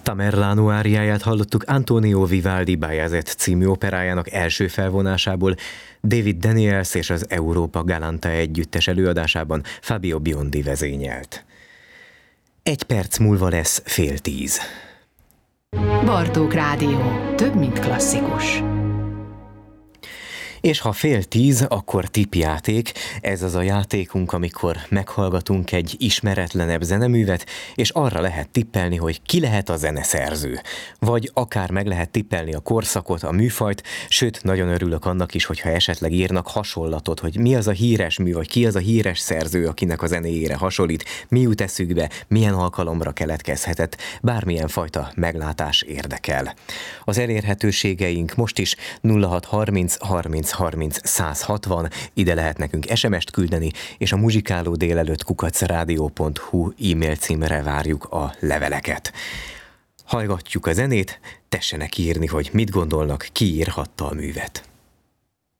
Tamerlano áriáját hallottuk Antonio Vivaldi Bajazet című operájának első felvonásából, David Daniels és az Europa Galanta együttes előadásában Fabio Biondi vezényelt. 1 perc múlva lesz 9:30. Bartók Rádió. Több, mint klasszikus. És ha 9:30, akkor tippjáték. Ez az a játékunk, amikor meghallgatunk egy ismeretlenebb zeneművet, és arra lehet tippelni, hogy ki lehet a zeneszerző. Vagy akár meg lehet tippelni a korszakot, a műfajt, sőt, nagyon örülök annak is, hogyha esetleg írnak hasonlatot, hogy mi az a híres mű, vagy ki az a híres szerző, akinek a zenéjére hasonlít, mi jut eszükbe, milyen alkalomra keletkezhetett, bármilyen fajta meglátás érdekel. Az elérhetőségeink most is 0630 30 30 160, ide lehet nekünk SMS-t küldeni, és a muzsikálódélelőtt@radio.hu e-mail címre várjuk a leveleket. Hallgatjuk a zenét, tessenek írni, hogy mit gondolnak, ki írhatta a művet.